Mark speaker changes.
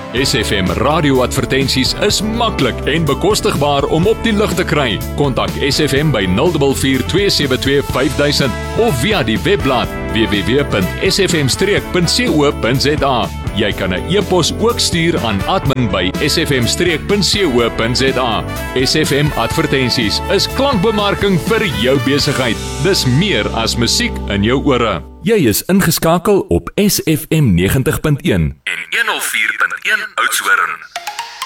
Speaker 1: SFM radioadvertensies is maklik en bekostigbaar om op die lug te kry. Kontak SFM by 044 272 5000 of via die webblad www.sfm-streek.co.za. Jy kan 'n e-pos ook stuur aan admin@sfm-streek.co.za. SFM advertensies is klankbemarking vir jou besigheid. Dis meer as musiek in jou ore. Jy is ingeskakel op SFM 90.1 en 104.1 Oudtshoorn.